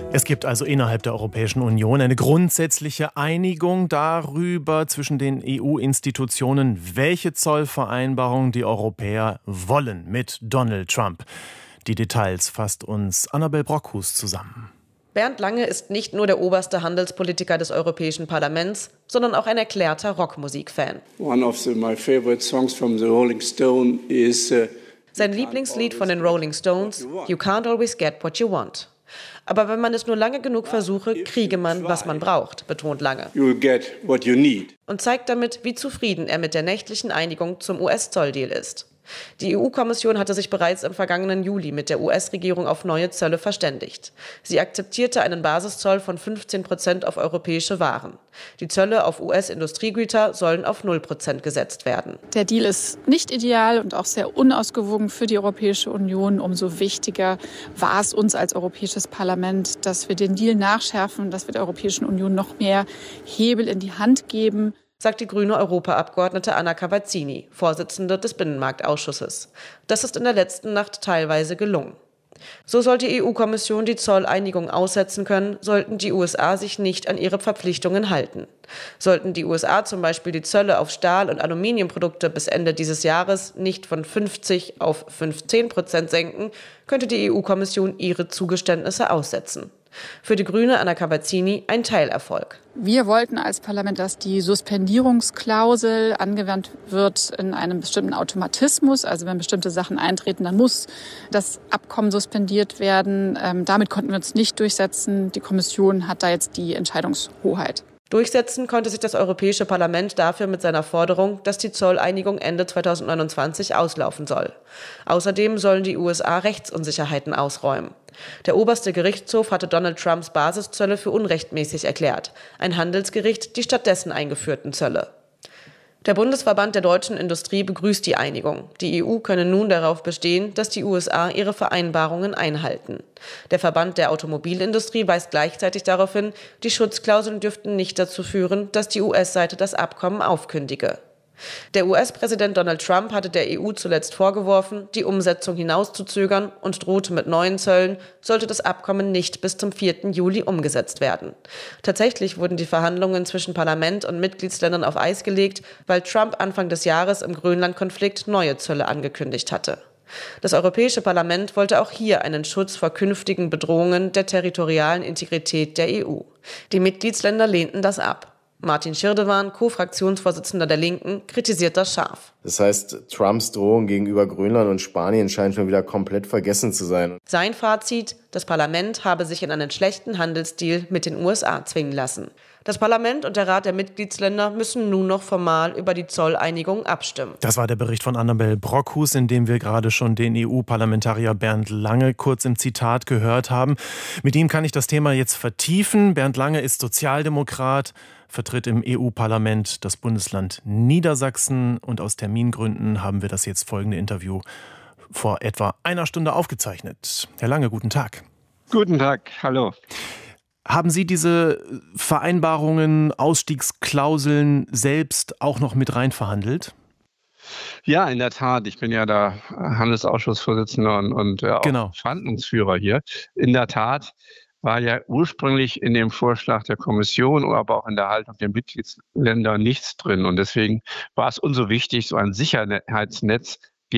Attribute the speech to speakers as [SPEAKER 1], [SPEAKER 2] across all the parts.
[SPEAKER 1] Es gibt also innerhalb der Europäischen Union eine grundsätzliche Einigung darüber zwischen den EU-Institutionen, welche Zollvereinbarung die Europäer wollen mit Donald Trump. Die Details fasst uns Annabel Brockhus zusammen.
[SPEAKER 2] Bernd Lange ist nicht nur der oberste Handelspolitiker des Europäischen Parlaments, sondern auch ein erklärter Rockmusikfan.
[SPEAKER 3] One of my favorite songs from the Rolling Stones is
[SPEAKER 2] sein Lieblingslied von den Rolling Stones, You Can't Always Get What You Want. Aber wenn man es nur lange genug versuche, kriege man, was man braucht, betont Lange.
[SPEAKER 3] You'll get what you need.
[SPEAKER 2] Und zeigt damit, wie zufrieden er mit der nächtlichen Einigung zum US-Zolldeal ist. Die EU-Kommission hatte sich bereits im vergangenen Juli mit der US-Regierung auf neue Zölle verständigt. Sie akzeptierte einen Basiszoll von 15% auf europäische Waren. Die Zölle auf US-Industriegüter sollen auf 0% gesetzt werden.
[SPEAKER 4] Der Deal ist nicht ideal und auch sehr unausgewogen für die Europäische Union. Umso wichtiger war es uns als Europäisches Parlament, dass wir den Deal nachschärfen, dass wir der Europäischen Union noch mehr Hebel in die Hand geben,
[SPEAKER 2] sagt die grüne Europaabgeordnete Anna Cavazzini, Vorsitzende des Binnenmarktausschusses. Das ist in der letzten Nacht teilweise gelungen. So soll die EU-Kommission die Zolleinigung aussetzen können, sollten die USA sich nicht an ihre Verpflichtungen halten. Sollten die USA zum Beispiel die Zölle auf Stahl- und Aluminiumprodukte bis Ende dieses Jahres nicht von 50 auf 15% senken, könnte die EU-Kommission ihre Zugeständnisse aussetzen. Für die Grüne Anna Cavazzini ein Teilerfolg.
[SPEAKER 4] Wir wollten als Parlament, dass die Suspendierungsklausel angewandt wird in einem bestimmten Automatismus. Also wenn bestimmte Sachen eintreten, dann muss das Abkommen suspendiert werden. Damit konnten wir uns nicht durchsetzen. Die Kommission hat da jetzt die Entscheidungshoheit.
[SPEAKER 2] Durchsetzen konnte sich das Europäische Parlament dafür mit seiner Forderung, dass die Zolleinigung Ende 2029 auslaufen soll. Außerdem sollen die USA Rechtsunsicherheiten ausräumen. Der oberste Gerichtshof hatte Donald Trumps Basiszölle für unrechtmäßig erklärt, ein Handelsgericht die stattdessen eingeführten Zölle. Der Bundesverband der deutschen Industrie begrüßt die Einigung. Die EU könne nun darauf bestehen, dass die USA ihre Vereinbarungen einhalten. Der Verband der Automobilindustrie weist gleichzeitig darauf hin, die Schutzklauseln dürften nicht dazu führen, dass die US-Seite das Abkommen aufkündige. Der US-Präsident Donald Trump hatte der EU zuletzt vorgeworfen, die Umsetzung hinauszuzögern und drohte mit neuen Zöllen, sollte das Abkommen nicht bis zum 4. Juli umgesetzt werden. Tatsächlich wurden die Verhandlungen zwischen Parlament und Mitgliedsländern auf Eis gelegt, weil Trump Anfang des Jahres im Grönland-Konflikt neue Zölle angekündigt hatte. Das Europäische Parlament wollte auch hier einen Schutz vor künftigen Bedrohungen der territorialen Integrität der EU. Die Mitgliedsländer lehnten das ab. Martin Schirdewan, Co-Fraktionsvorsitzender der Linken, kritisiert das scharf.
[SPEAKER 5] Das heißt, Trumps Drohung gegenüber Grönland und Spanien scheint schon wieder komplett vergessen zu sein.
[SPEAKER 2] Sein Fazit: Das Parlament habe sich in einen schlechten Handelsdeal mit den USA zwingen lassen. Das Parlament und der Rat der Mitgliedsländer müssen nun noch formal über die Zolleinigung abstimmen.
[SPEAKER 1] Das war der Bericht von Annabel Brockhus, in dem wir gerade schon den EU-Parlamentarier Bernd Lange kurz im Zitat gehört haben. Mit ihm kann ich das Thema jetzt vertiefen. Bernd Lange ist Sozialdemokrat, vertritt im EU-Parlament das Bundesland Niedersachsen und aus Termingründen haben wir das jetzt folgende Interview vor etwa einer Stunde aufgezeichnet. Herr Lange, guten Tag.
[SPEAKER 6] Guten Tag, hallo.
[SPEAKER 1] Haben Sie diese Vereinbarungen, Ausstiegsklauseln selbst auch noch mit rein verhandelt?
[SPEAKER 6] Ja, in der Tat. Ich bin ja der Handelsausschussvorsitzender und auch Verhandlungsführer hier. In der Tat war ja ursprünglich in dem Vorschlag der Kommission, aber auch in der Haltung der Mitgliedsländer nichts drin. Und deswegen war es uns so wichtig, so ein Sicherheitsnetz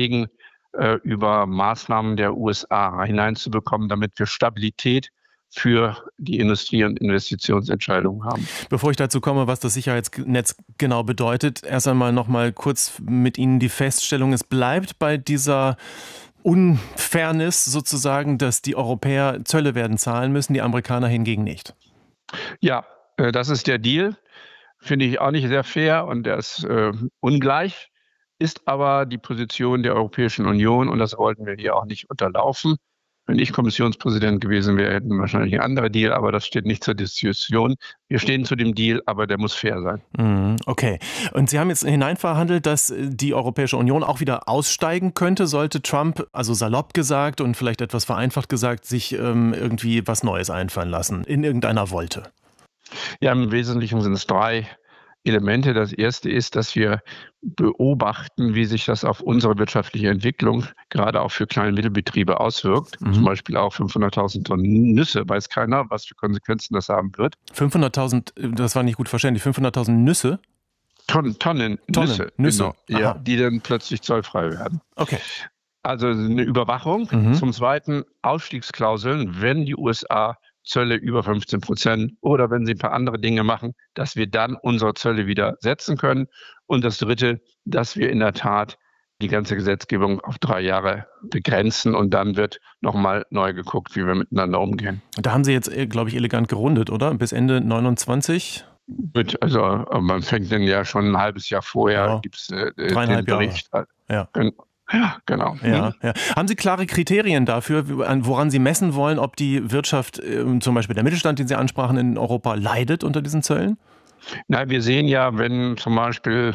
[SPEAKER 6] über Maßnahmen der USA hineinzubekommen, damit wir Stabilität für die Industrie- und Investitionsentscheidungen haben.
[SPEAKER 1] Bevor ich dazu komme, was das Sicherheitsnetz genau bedeutet, erst einmal noch mal kurz mit Ihnen die Feststellung, es bleibt bei dieser Unfairness sozusagen, dass die Europäer Zölle werden zahlen müssen, die Amerikaner hingegen nicht.
[SPEAKER 6] Ja, das ist der Deal. Finde ich auch nicht sehr fair und der ist ungleich, ist aber die Position der Europäischen Union und das wollten wir hier auch nicht unterlaufen. Wenn ich Kommissionspräsident gewesen wäre, hätten wir wahrscheinlich ein anderer Deal, aber das steht nicht zur Diskussion. Wir stehen zu dem Deal, aber der muss fair sein.
[SPEAKER 1] Okay. Und Sie haben jetzt hineinverhandelt, dass die Europäische Union auch wieder aussteigen könnte, sollte Trump, also salopp gesagt und vielleicht etwas vereinfacht gesagt, sich irgendwie was Neues einfallen lassen, in irgendeiner Wolte.
[SPEAKER 6] Ja, im Wesentlichen sind es drei Elemente. Das erste ist, dass wir beobachten, wie sich das auf unsere wirtschaftliche Entwicklung, gerade auch für kleine Mittelbetriebe, auswirkt. Zum Beispiel auch 500.000 Tonnen Nüsse, weiß keiner, was für Konsequenzen das haben wird.
[SPEAKER 1] 500.000, das war nicht gut verständlich, 500.000 Nüsse?
[SPEAKER 6] Tonnen Nüsse. Genau, ja, die dann plötzlich zollfrei werden.
[SPEAKER 1] Okay.
[SPEAKER 6] Also eine Überwachung. Zum Zweiten Ausstiegsklauseln, wenn die USA Zölle über 15% oder wenn sie ein paar andere Dinge machen, dass wir dann unsere Zölle wieder setzen können. Und das Dritte, dass wir in der Tat die ganze Gesetzgebung auf 3 Jahre begrenzen und dann wird nochmal neu geguckt, wie wir miteinander umgehen.
[SPEAKER 1] Da haben Sie jetzt, glaube ich, elegant gerundet, oder? Bis Ende 29?
[SPEAKER 6] Also man fängt dann ja schon ein halbes Jahr vorher, gibt es den Bericht.
[SPEAKER 1] Ja.
[SPEAKER 6] Ja, genau.
[SPEAKER 1] Ja. Haben Sie klare Kriterien dafür, woran Sie messen wollen, ob die Wirtschaft, zum Beispiel der Mittelstand, den Sie ansprachen, in Europa leidet unter diesen Zöllen?
[SPEAKER 6] Nein, wir sehen ja, wenn zum Beispiel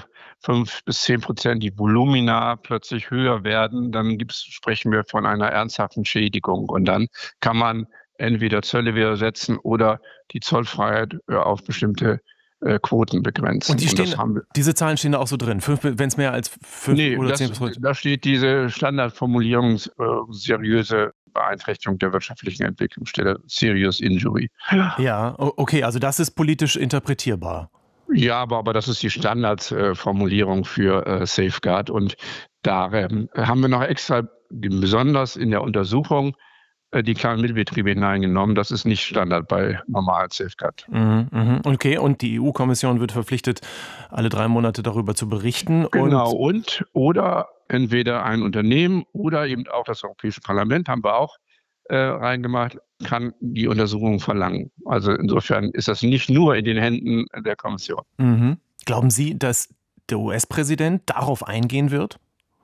[SPEAKER 6] 5-10% die Volumina plötzlich höher werden, dann sprechen wir von einer ernsthaften Schädigung. Und dann kann man entweder Zölle wieder setzen oder die Zollfreiheit auf bestimmte Quoten begrenzen.
[SPEAKER 1] Und diese Zahlen stehen da auch so drin, wenn es mehr als 5 oder 10%?
[SPEAKER 6] Da steht diese Standardformulierung, seriöse Beeinträchtigung der wirtschaftlichen Entwicklung, steht Serious Injury.
[SPEAKER 1] Ja, okay, also das ist politisch interpretierbar.
[SPEAKER 6] Ja, aber das ist die Standardformulierung für Safeguard. Und da haben wir noch extra besonders in der Untersuchung die kleinen Mittelbetriebe hineingenommen. Das ist nicht Standard bei normalen Safeguard.
[SPEAKER 1] Okay, und die EU-Kommission wird verpflichtet, alle 3 Monate darüber zu berichten.
[SPEAKER 6] Genau, oder entweder ein Unternehmen oder eben auch das Europäische Parlament, haben wir auch reingemacht, kann die Untersuchung verlangen. Also insofern ist das nicht nur in den Händen der Kommission.
[SPEAKER 1] Glauben Sie, dass der US-Präsident darauf eingehen wird?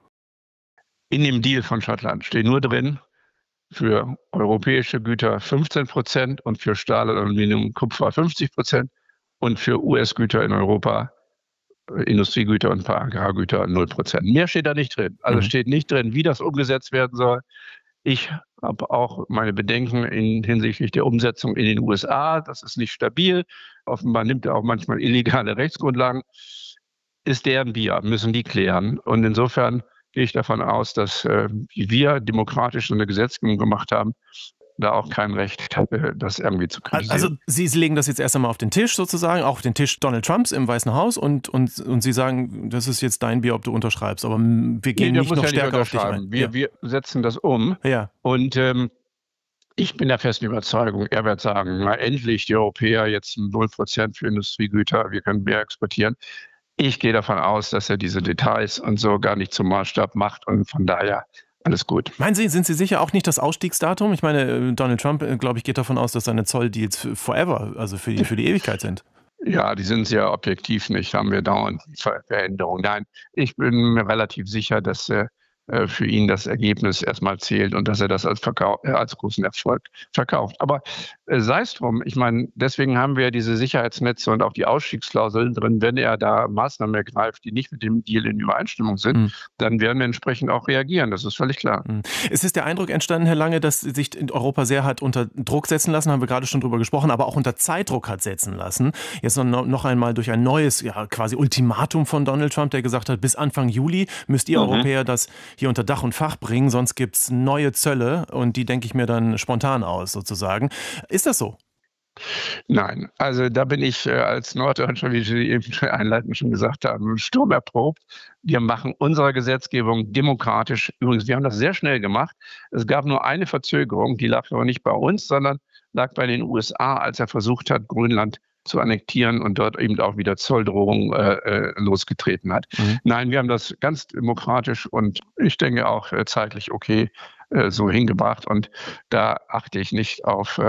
[SPEAKER 6] In dem Deal von Schottland steht nur drin, für europäische Güter 15% und für Stahl, Aluminium und Kupfer 50% und für US-Güter in Europa, Industriegüter und ein paar Agrargüter 0%. Mehr steht da nicht drin. Also steht nicht drin, wie das umgesetzt werden soll. Ich habe auch meine Bedenken hinsichtlich der Umsetzung in den USA. Das ist nicht stabil. Offenbar nimmt er auch manchmal illegale Rechtsgrundlagen. Ist deren Bier, müssen die klären. Und insofern gehe ich davon aus, dass wie wir demokratisch so eine Gesetzgebung gemacht haben, da auch kein Recht hat, das irgendwie zu kritisieren.
[SPEAKER 1] Also Sie legen das jetzt erst einmal auf den Tisch sozusagen, auch auf den Tisch Donald Trumps im Weißen Haus und Sie sagen, das ist jetzt dein Bier, ob du unterschreibst, aber wir gehen nicht noch stärker auf dich ein.
[SPEAKER 6] Wir setzen das um und ich bin der festen Überzeugung, er wird sagen, na endlich die Europäer jetzt 0% für Industriegüter, wir können mehr exportieren. Ich gehe davon aus, dass er diese Details und so gar nicht zum Maßstab macht und von daher alles gut.
[SPEAKER 1] Meinen Sie, sind Sie sicher auch nicht das Ausstiegsdatum? Ich meine, Donald Trump, glaube ich, geht davon aus, dass seine Zolldeals forever, also für die Ewigkeit sind.
[SPEAKER 6] Ja, die sind sehr objektiv nicht, haben wir dauernd Veränderungen. Nein, ich bin mir relativ sicher, dass für ihn das Ergebnis erstmal zählt und dass er das als großen Erfolg verkauft. Aber sei es drum, ich meine, deswegen haben wir diese Sicherheitsnetze und auch die Ausstiegsklauseln drin. Wenn er da Maßnahmen ergreift, die nicht mit dem Deal in Übereinstimmung sind, dann werden wir entsprechend auch reagieren. Das ist völlig klar.
[SPEAKER 1] Es ist der Eindruck entstanden, Herr Lange, dass sich in Europa sehr hat unter Druck setzen lassen, haben wir gerade schon drüber gesprochen, aber auch unter Zeitdruck hat setzen lassen. Jetzt noch einmal durch ein neues, quasi Ultimatum von Donald Trump, der gesagt hat, bis Anfang Juli müsst ihr Europäer das hier unter Dach und Fach bringen, sonst gibt es neue Zölle und die denke ich mir dann spontan aus sozusagen. Ist das so?
[SPEAKER 6] Nein, also da bin ich als Norddeutscher, wie Sie eben einleitend schon gesagt haben, sturmerprobt. Wir machen unsere Gesetzgebung demokratisch. Übrigens, wir haben das sehr schnell gemacht. Es gab nur eine Verzögerung, die lag aber nicht bei uns, sondern lag bei den USA, als er versucht hat, Grönland zu annektieren und dort eben auch wieder Zolldrohungen losgetreten hat. Nein, wir haben das ganz demokratisch und ich denke auch zeitlich okay so hingebracht und da achte ich nicht auf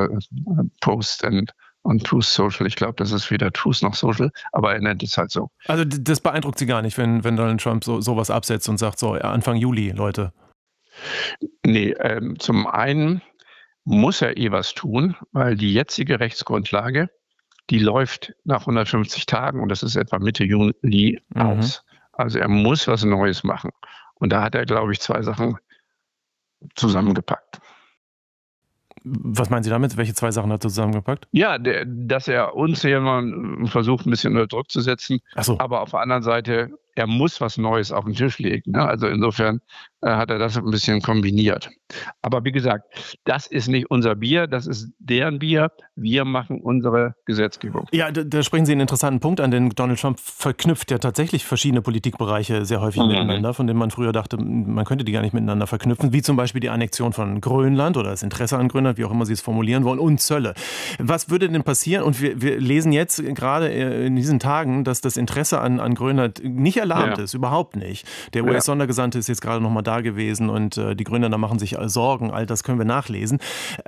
[SPEAKER 6] Post und Truth Social. Ich glaube, das ist weder Truth noch Social, aber er nennt es halt so.
[SPEAKER 1] Also das beeindruckt Sie gar nicht, wenn Donald Trump sowas absetzt und sagt, so Anfang Juli, Leute.
[SPEAKER 6] Nee, zum einen muss er was tun, weil die jetzige Rechtsgrundlage, die läuft nach 150 Tagen und das ist etwa Mitte Juli aus. Also er muss was Neues machen. Und da hat er, glaube ich, 2 Sachen zusammengepackt.
[SPEAKER 1] Was meinen Sie damit? Welche zwei Sachen hat er zusammengepackt?
[SPEAKER 6] Ja, dass er uns hier mal versucht, ein bisschen unter Druck zu setzen.
[SPEAKER 1] Ach so.
[SPEAKER 6] Aber auf der anderen Seite, er muss was Neues auf den Tisch legen. Ne? Also insofern hat er das ein bisschen kombiniert. Aber wie gesagt, das ist nicht unser Bier, das ist deren Bier. Wir machen unsere Gesetzgebung.
[SPEAKER 1] Ja, da sprechen Sie einen interessanten Punkt an, denn Donald Trump verknüpft ja tatsächlich verschiedene Politikbereiche sehr häufig miteinander, von denen man früher dachte, man könnte die gar nicht miteinander verknüpfen, wie zum Beispiel die Annexion von Grönland oder das Interesse an Grönland, wie auch immer Sie es formulieren wollen, und Zölle. Was würde denn passieren? Und wir lesen jetzt gerade in diesen Tagen, dass das Interesse an Grönland nicht erlahmt ist, überhaupt nicht. Der US-Sondergesandte ist jetzt gerade noch mal da gewesen und die Grönländer machen sich Sorgen, all das können wir nachlesen.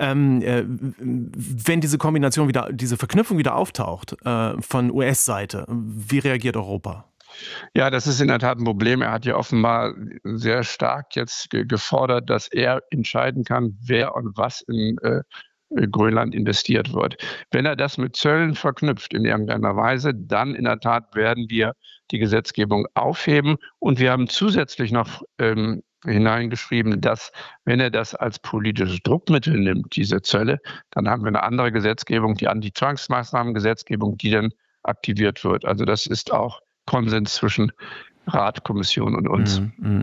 [SPEAKER 1] Wenn diese Kombination wieder, diese Verknüpfung wieder auftaucht von US-Seite, wie reagiert Europa?
[SPEAKER 6] Ja, das ist in der Tat ein Problem. Er hat ja offenbar sehr stark jetzt gefordert, dass er entscheiden kann, wer und was in Grönland investiert wird. Wenn er das mit Zöllen verknüpft in irgendeiner Weise, dann in der Tat werden wir die Gesetzgebung aufheben. Und wir haben zusätzlich noch hineingeschrieben, dass, wenn er das als politisches Druckmittel nimmt, diese Zölle, dann haben wir eine andere Gesetzgebung, die Anti-Zwangsmaßnahmen-Gesetzgebung, die dann aktiviert wird. Also das ist auch Konsens zwischen Rat, Kommission und uns.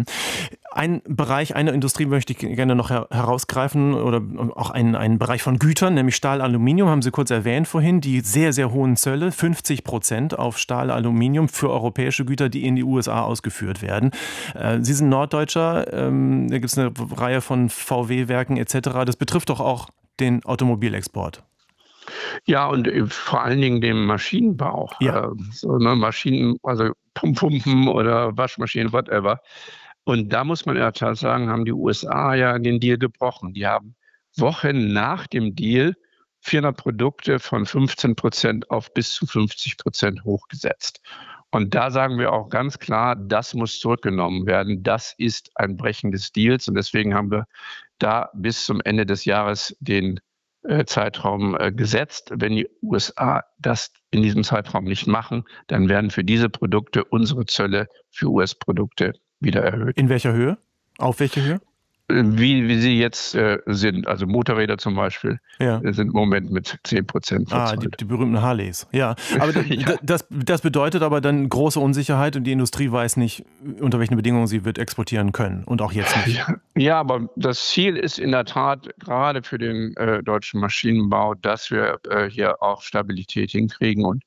[SPEAKER 1] Ein Bereich, eine Industrie möchte ich gerne noch herausgreifen oder auch einen Bereich von Gütern, nämlich Stahl, Aluminium, haben Sie kurz erwähnt vorhin, die sehr, sehr hohen Zölle, 50% auf Stahl, Aluminium für europäische Güter, die in die USA ausgeführt werden. Sie sind Norddeutscher, da gibt es eine Reihe von VW-Werken etc. Das betrifft doch auch den Automobilexport.
[SPEAKER 6] Ja, und vor allen Dingen dem Maschinenbau.
[SPEAKER 1] Ja.
[SPEAKER 6] Maschinen, also Pumpen oder Waschmaschinen, whatever. Und da muss man in der Tat sagen, haben die USA ja den Deal gebrochen. Die haben Wochen nach dem Deal 400 Produkte von 15% auf bis zu 50% hochgesetzt. Und da sagen wir auch ganz klar, das muss zurückgenommen werden. Das ist ein Brechen des Deals. Und deswegen haben wir da bis zum Ende des Jahres den Zeitraum gesetzt. Wenn die USA das in diesem Zeitraum nicht machen, dann werden für diese Produkte unsere Zölle für US-Produkte wieder erhöht.
[SPEAKER 1] In welcher Höhe? Auf welche Höhe?
[SPEAKER 6] Wie sie jetzt sind. Also Motorräder zum Beispiel sind im Moment mit 10% verzollt.
[SPEAKER 1] Die berühmten Harleys. Ja, aber das bedeutet aber dann große Unsicherheit und die Industrie weiß nicht, unter welchen Bedingungen sie wird exportieren können und auch jetzt nicht.
[SPEAKER 6] Ja, aber das Ziel ist in der Tat gerade für den deutschen Maschinenbau, dass wir hier auch Stabilität hinkriegen. Und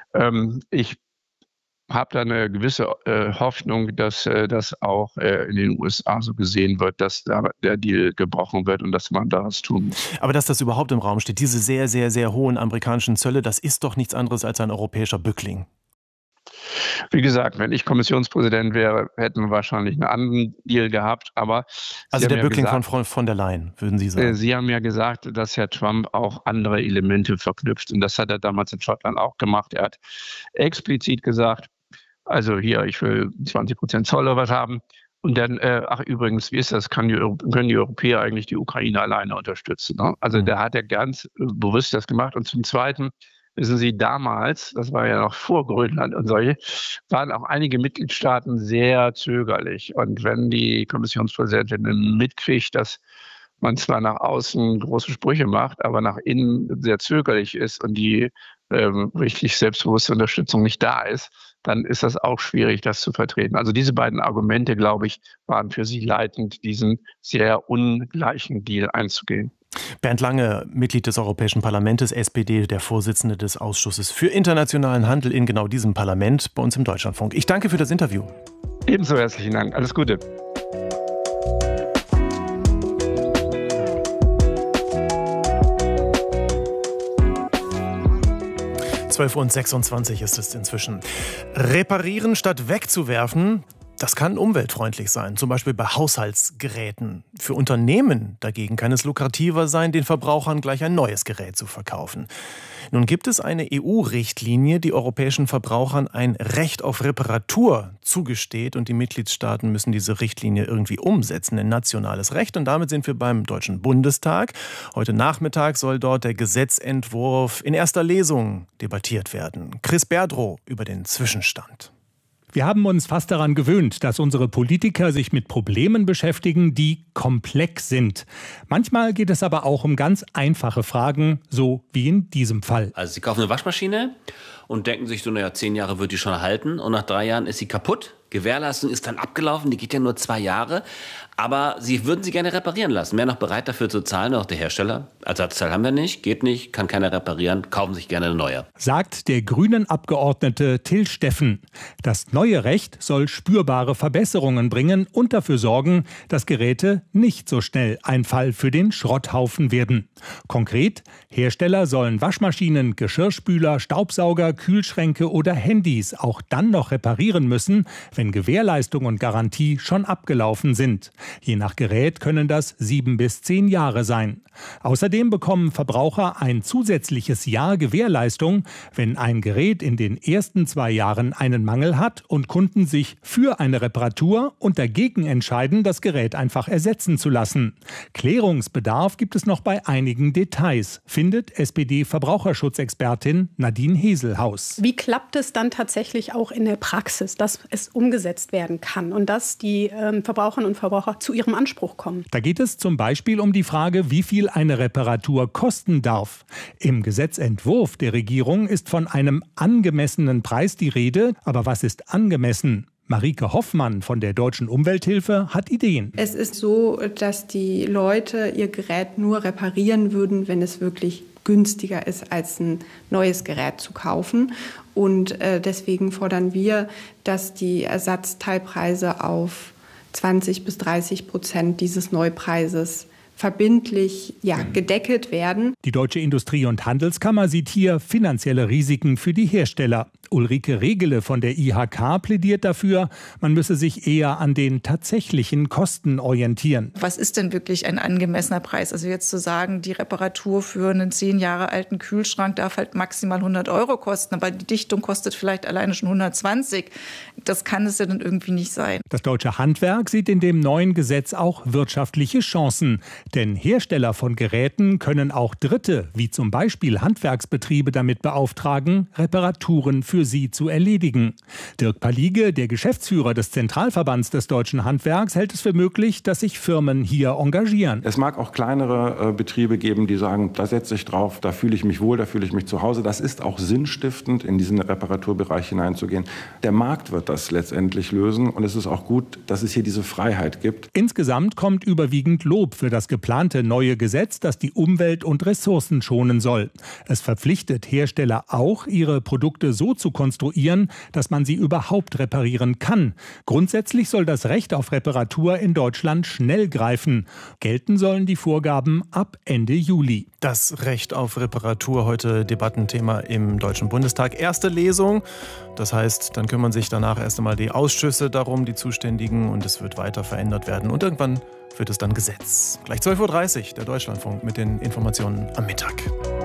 [SPEAKER 6] ich habe da eine gewisse Hoffnung, dass das auch in den USA so gesehen wird, dass da der Deal gebrochen wird und dass man da was tun muss.
[SPEAKER 1] Aber dass das überhaupt im Raum steht, diese sehr, sehr, sehr hohen amerikanischen Zölle, das ist doch nichts anderes als ein europäischer Bückling.
[SPEAKER 6] Wie gesagt, wenn ich Kommissionspräsident wäre, hätten wir wahrscheinlich einen anderen Deal gehabt. Aber
[SPEAKER 1] also der Bückling von der Leyen, würden Sie sagen?
[SPEAKER 6] Sie haben ja gesagt, dass Herr Trump auch andere Elemente verknüpft. Und das hat er damals in Schottland auch gemacht. Er hat explizit gesagt, also hier, ich will 20% Zoll oder was haben. Und dann, übrigens, wie ist das? Können die Europäer eigentlich die Ukraine alleine unterstützen? Ne? Also da hat er ganz bewusst das gemacht. Und zum Zweiten, wissen Sie, damals, das war ja noch vor Grönland und solche, waren auch einige Mitgliedstaaten sehr zögerlich. Und wenn die Kommissionspräsidentin mitkriegt, dass man zwar nach außen große Sprüche macht, aber nach innen sehr zögerlich ist und die richtig selbstbewusste Unterstützung nicht da ist, dann ist das auch schwierig, das zu vertreten. Also diese beiden Argumente, glaube ich, waren für sie leitend, diesen sehr ungleichen Deal einzugehen.
[SPEAKER 1] Bernd Lange, Mitglied des Europäischen Parlaments, SPD, der Vorsitzende des Ausschusses für internationalen Handel in genau diesem Parlament bei uns im Deutschlandfunk. Ich danke für das Interview.
[SPEAKER 6] Ebenso herzlichen Dank. Alles Gute.
[SPEAKER 1] Und 26 ist es inzwischen. Reparieren statt wegzuwerfen, das kann umweltfreundlich sein, zum Beispiel bei Haushaltsgeräten. Für Unternehmen dagegen kann es lukrativer sein, den Verbrauchern gleich ein neues Gerät zu verkaufen. Nun gibt es eine EU-Richtlinie, die europäischen Verbrauchern ein Recht auf Reparatur zugesteht und die Mitgliedstaaten müssen diese Richtlinie irgendwie umsetzen in nationales Recht. Und damit sind wir beim Deutschen Bundestag. Heute Nachmittag soll dort der Gesetzentwurf in erster Lesung debattiert werden. Chris Berdrow über den Zwischenstand.
[SPEAKER 7] Wir haben uns fast daran gewöhnt, dass unsere Politiker sich mit Problemen beschäftigen, die komplex sind. Manchmal geht es aber auch um ganz einfache Fragen, so wie in diesem Fall.
[SPEAKER 8] Also Sie kaufen eine Waschmaschine und denken sich so, 10 Jahre wird die schon halten und nach 3 Jahren ist sie kaputt. Gewährleistung ist dann abgelaufen, die geht ja nur 2 Jahre. Aber Sie würden sie gerne reparieren lassen. Wäre noch bereit dafür zu zahlen, auch der Hersteller? Ersatzteil haben wir nicht, geht nicht, kann keiner reparieren, kaufen sich gerne eine neue.
[SPEAKER 7] Sagt der Grünen-Abgeordnete Till Steffen. Das neue Recht soll spürbare Verbesserungen bringen und dafür sorgen, dass Geräte nicht so schnell ein Fall für den Schrotthaufen werden. Konkret, Hersteller sollen Waschmaschinen, Geschirrspüler, Staubsauger, Kühlschränke oder Handys auch dann noch reparieren müssen, wenn Gewährleistung und Garantie schon abgelaufen sind. Je nach Gerät können das 7 bis 10 Jahre sein. Außerdem bekommen Verbraucher ein zusätzliches Jahr Gewährleistung, wenn ein Gerät in den ersten 2 Jahren einen Mangel hat und Kunden sich für eine Reparatur und dagegen entscheiden, das Gerät einfach ersetzen zu lassen. Klärungsbedarf gibt es noch bei einigen Details, findet SPD-Verbraucherschutzexpertin Nadine Heselhaus.
[SPEAKER 9] Wie klappt es dann tatsächlich auch in der Praxis, dass es umgesetzt werden kann und dass die Verbraucherinnen und Verbraucher zu ihrem Anspruch kommen?
[SPEAKER 7] Da geht es zum Beispiel um die Frage, wie viel eine Reparatur kosten darf. Im Gesetzentwurf der Regierung ist von einem angemessenen Preis die Rede. Aber was ist angemessen? Marike Hoffmann von der Deutschen Umwelthilfe hat Ideen.
[SPEAKER 10] Es ist so, dass die Leute ihr Gerät nur reparieren würden, wenn es wirklich günstiger ist, als ein neues Gerät zu kaufen. Und deswegen fordern wir, dass die Ersatzteilpreise auf 20 bis 30% dieses Neupreises verbindlich gedeckelt werden.
[SPEAKER 7] Die Deutsche Industrie- und Handelskammer sieht hier finanzielle Risiken für die Hersteller. Ulrike Regele von der IHK plädiert dafür, man müsse sich eher an den tatsächlichen Kosten orientieren.
[SPEAKER 11] Was ist denn wirklich ein angemessener Preis? Also jetzt zu sagen, die Reparatur für einen 10 Jahre alten Kühlschrank darf halt maximal 100 € kosten, aber die Dichtung kostet vielleicht alleine schon 120. Das kann es ja dann irgendwie nicht sein.
[SPEAKER 7] Das deutsche Handwerk sieht in dem neuen Gesetz auch wirtschaftliche Chancen. Denn Hersteller von Geräten können auch Dritte, wie zum Beispiel Handwerksbetriebe, damit beauftragen, Reparaturen für sie zu erledigen. Dirk Palige, der Geschäftsführer des Zentralverbands des deutschen Handwerks, hält es für möglich, dass sich Firmen hier engagieren.
[SPEAKER 12] Es mag auch kleinere Betriebe geben, die sagen, da setze ich drauf, da fühle ich mich wohl, da fühle ich mich zu Hause. Das ist auch sinnstiftend, in diesen Reparaturbereich hineinzugehen. Der Markt wird das letztendlich lösen und es ist auch gut, dass es hier diese Freiheit gibt.
[SPEAKER 7] Insgesamt kommt überwiegend Lob für das geplante neue Gesetz, das die Umwelt und Ressourcen schonen soll. Es verpflichtet Hersteller auch, ihre Produkte so zu konstruieren, dass man sie überhaupt reparieren kann. Grundsätzlich soll das Recht auf Reparatur in Deutschland schnell greifen. Gelten sollen die Vorgaben ab Ende Juli.
[SPEAKER 1] Das Recht auf Reparatur, heute Debattenthema im Deutschen Bundestag. Erste Lesung, das heißt, dann kümmern sich danach erst einmal die Ausschüsse darum, die Zuständigen, und es wird weiter verändert werden. Und irgendwann wird es dann Gesetz. Gleich 12:30 Uhr, der Deutschlandfunk mit den Informationen am Mittag.